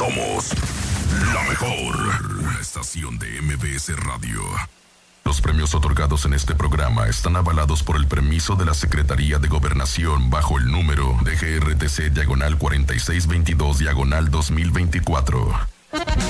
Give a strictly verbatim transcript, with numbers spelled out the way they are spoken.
somos la mejor. Una estación de M B S Radio. Los premios otorgados en este programa están avalados por el permiso de la Secretaría de Gobernación bajo el número de G R T C diagonal cuarenta y seis veintidós diagonal dos mil veinticuatro.